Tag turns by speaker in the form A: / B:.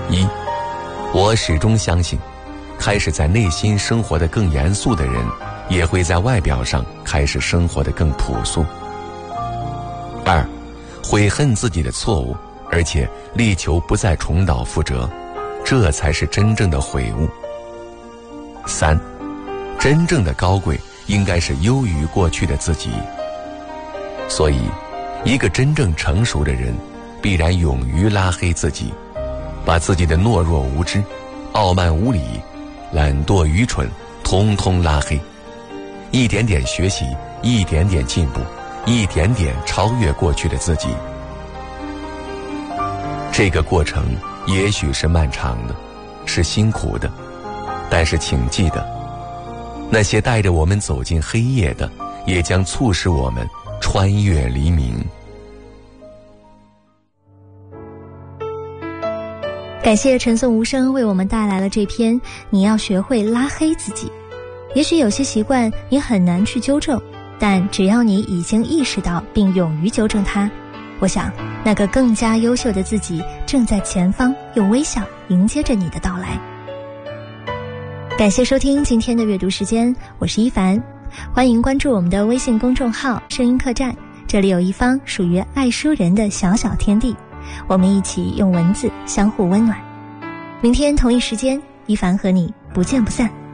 A: 一，我始终相信，开始在内心生活得更严肃的人，也会在外表上开始生活得更朴素。二，悔恨自己的错误，而且力求不再重蹈覆辙，这才是真正的悔悟。三，真正的高贵应该是优于过去的自己。所以，一个真正成熟的人，必然勇于拉黑自己，把自己的懦弱无知、傲慢无礼、懒惰愚蠢通通拉黑，一点点学习，一点点进步，一点点超越过去的自己。这个过程也许是漫长的，是辛苦的，但是请记得，那些带着我们走进黑夜的，也将促使我们穿越黎明。
B: 感谢陈颂无声为我们带来了这篇你要学会拉黑自己。也许有些习惯你很难去纠正，但只要你已经意识到并勇于纠正它，我想那个更加优秀的自己正在前方用微笑迎接着你的到来。感谢收听今天的阅读时间，我是一凡，欢迎关注我们的微信公众号声音客栈，这里有一方属于爱书人的小小天地，我们一起用文字相互温暖。明天同一时间，一凡和你不见不散。